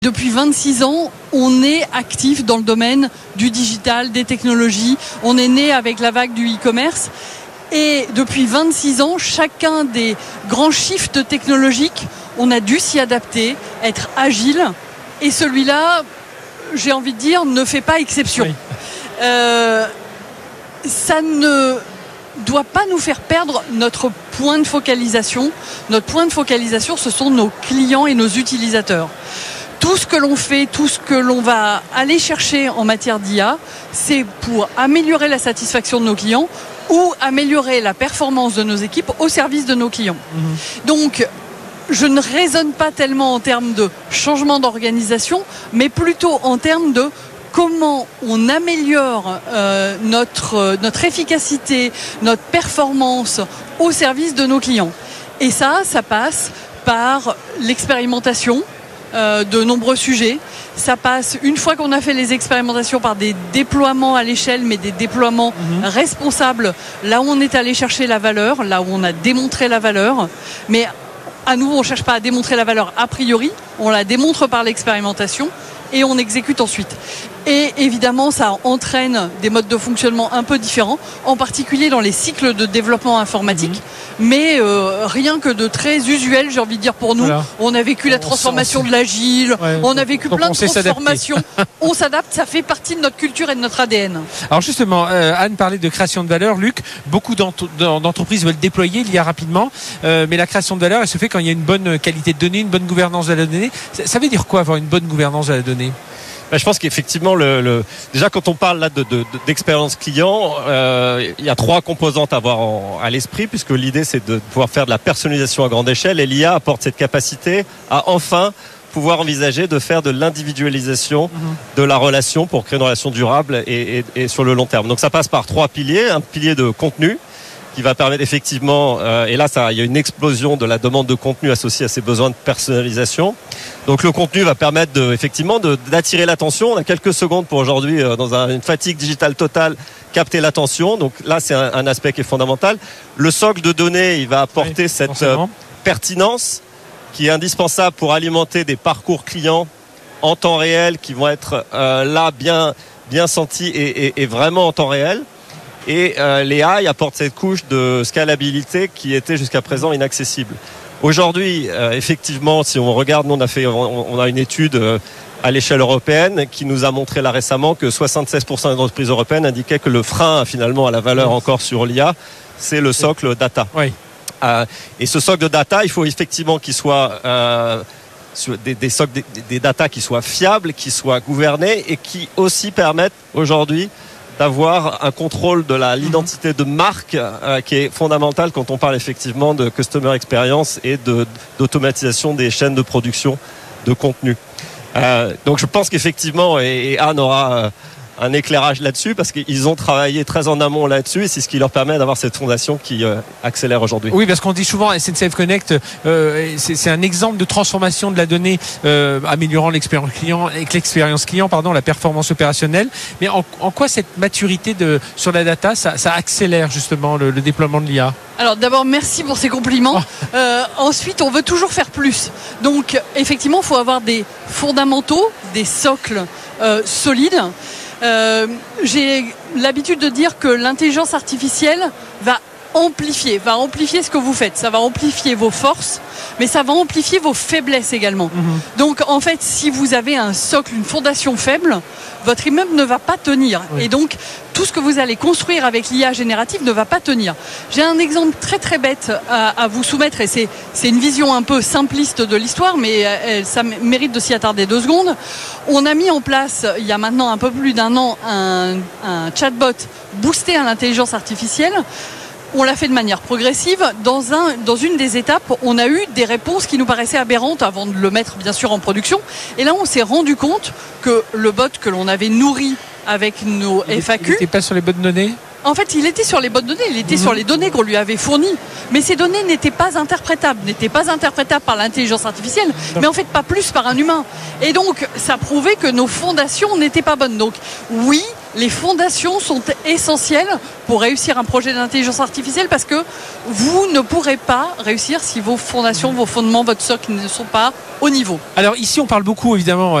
Depuis 26 ans, on est actif dans le domaine du digital, des technologies. On est né avec la vague du e-commerce. Et depuis 26 ans, chacun des grands shifts technologiques, on a dû s'y adapter, être agile. Et celui-là, j'ai envie de dire, ne fait pas exception. Oui. Ça ne doit pas nous faire perdre notre point de focalisation. Notre point de focalisation, ce sont nos clients et nos utilisateurs. Tout ce que l'on fait, tout ce que l'on va aller chercher en matière d'IA, c'est pour améliorer la satisfaction de nos clients ou améliorer la performance de nos équipes au service de nos clients. Donc, je ne raisonne pas tellement en termes de changement d'organisation, mais plutôt en termes de comment on améliore notre efficacité, notre performance au service de nos clients. Et ça passe par l'expérimentation de nombreux sujets. Ça passe, une fois qu'on a fait les expérimentations, par des déploiements à l'échelle, mais des déploiements responsables, là où on est allé chercher la valeur, là où on a démontré la valeur. Mais à nouveau, on ne cherche pas à démontrer la valeur a priori, on la démontre par l'expérimentation et on exécute ensuite. Et évidemment, ça entraîne des modes de fonctionnement un peu différents, en particulier dans les cycles de développement informatique, mais rien que de très usuel, j'ai envie de dire, pour nous. Voilà. On a vécu la transformation de l'agile, on a vécu plein de transformations. On s'adapte, ça fait partie de notre culture et de notre ADN. Alors justement, Anne parlait de création de valeur. Luc, beaucoup d'entreprises veulent déployer l'IA rapidement, mais la création de valeur, elle se fait quand il y a une bonne qualité de données, une bonne gouvernance de la donnée. Ça veut dire quoi, avoir une bonne gouvernance de la donnée ? Je pense qu'effectivement, déjà quand on parle là d'expérience client, il y a trois composantes à avoir à l'esprit, puisque l'idée c'est de pouvoir faire de la personnalisation à grande échelle, et l'IA apporte cette capacité à enfin pouvoir envisager de faire de l'individualisation de la relation pour créer une relation durable et sur le long terme. Donc ça passe par trois piliers. Un pilier de contenu qui va permettre effectivement, et là il y a une explosion de la demande de contenu associée à ces besoins de personnalisation. Donc le contenu va permettre d'attirer l'attention. On a quelques secondes pour aujourd'hui, dans une fatigue digitale totale, capter l'attention. Donc là c'est un aspect qui est fondamental. Le socle de données, il va apporter cette pertinence qui est indispensable pour alimenter des parcours clients en temps réel qui vont être là bien sentis et vraiment en temps réel. Et les AI apportent cette couche de scalabilité qui était jusqu'à présent inaccessible. Aujourd'hui, effectivement, si on regarde, nous on a une étude à l'échelle européenne qui nous a montré là récemment que 76% des entreprises européennes indiquaient que le frein finalement à la valeur encore sur l'IA, c'est le socle data. Oui. Et ce socle de data, il faut effectivement qu'il soit des data qui soient fiables, qui soient gouvernés et qui aussi permettent aujourd'hui d'avoir un contrôle de l'identité de marque qui est fondamental quand on parle effectivement de customer experience et d'automatisation des chaînes de production de contenu. Donc je pense qu'effectivement, et Anne aura un éclairage là-dessus, parce qu'ils ont travaillé très en amont là-dessus et c'est ce qui leur permet d'avoir cette fondation qui accélère aujourd'hui. Oui, parce qu'on dit souvent SNCF Connect, c'est un exemple de transformation de la donnée, améliorant l'expérience client, la performance opérationnelle. Mais en quoi cette maturité sur la data, ça accélère justement le déploiement de l'IA ? Alors d'abord, merci pour ces compliments. Ensuite, on veut toujours faire plus. Donc effectivement, il faut avoir des fondamentaux, des socles solides. J'ai l'habitude de dire que l'intelligence artificielle va amplifier ce que vous faites. Ça va amplifier vos forces, mais ça va amplifier vos faiblesses également. Donc en fait, si vous avez un socle, une fondation faible, votre immeuble ne va pas tenir. Et donc, tout ce que vous allez construire avec l'IA générative ne va pas tenir. J'ai un exemple très très bête à vous soumettre, et c'est une vision un peu simpliste de l'histoire, mais ça mérite de s'y attarder 2 secondes. On a mis en place, il y a maintenant un peu plus d'1 an, un chatbot boosté à l'intelligence artificielle. On l'a fait de manière progressive. Dans une des étapes, on a eu des réponses qui nous paraissaient aberrantes avant de le mettre bien sûr en production. Et là, on s'est rendu compte que le bot que l'on avait nourri avec nos FAQ... Il n'était pas sur les bonnes données ? En fait, il était sur les bonnes données, il était sur les données qu'on lui avait fournies. Mais ces données n'étaient pas interprétables par l'intelligence artificielle, mais en fait pas plus par un humain. Et donc, ça prouvait que nos fondations n'étaient pas bonnes. Donc, oui, les fondations sont essentielles pour réussir un projet d'intelligence artificielle, parce que vous ne pourrez pas réussir si vos fondations, vos fondements, votre socle ne sont pas au niveau. Alors ici, on parle beaucoup évidemment